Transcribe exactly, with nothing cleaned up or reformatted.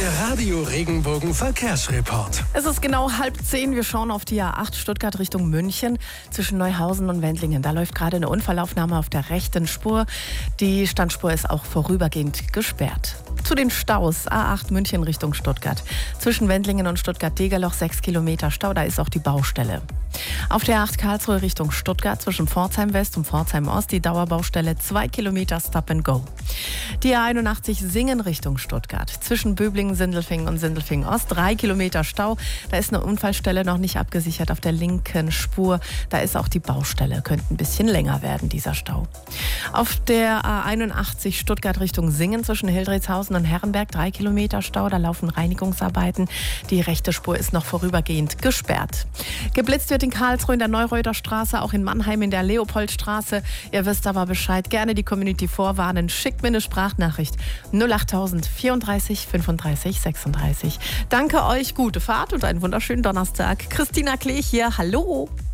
Der Radio Regenbogen Verkehrsreport. Es ist genau halb zehn. Wir schauen auf die A acht Stuttgart Richtung München zwischen Neuhausen und Wendlingen. Da läuft gerade eine Unfallaufnahme auf der rechten Spur. Die Standspur ist auch vorübergehend gesperrt. Zu den Staus. A acht München Richtung Stuttgart. Zwischen Wendlingen und Stuttgart-Degerloch sechs Kilometer Stau. Da ist auch die Baustelle. Auf der A acht Karlsruhe Richtung Stuttgart zwischen Pforzheim West und Pforzheim Ost die Dauerbaustelle zwei Kilometer Stop and Go. Die A einundachtzig Singen Richtung Stuttgart zwischen Böblingen, Sindelfingen und Sindelfingen Ost drei Kilometer Stau. Da ist eine Unfallstelle noch nicht abgesichert auf der linken Spur. Da ist auch die Baustelle. Könnte ein bisschen länger werden, dieser Stau. Auf der A einundachtzig Stuttgart Richtung Singen zwischen Hildritzhausen und Herrenberg drei Kilometer Stau. Da laufen Reinigungsarbeiten. Die rechte Spur ist noch vorübergehend gesperrt. Geblitzt wird in Karlsruhe in der Neureuter Straße, auch in Mannheim in der Leopoldstraße. Ihr wisst aber Bescheid. Gerne die Community vorwarnen. Schickt mir eine Sprachnachricht. null achttausend vierunddreißig fünfunddreißig sechsunddreißig. Danke euch, gute Fahrt und einen wunderschönen Donnerstag. Christina Klech hier. Hallo.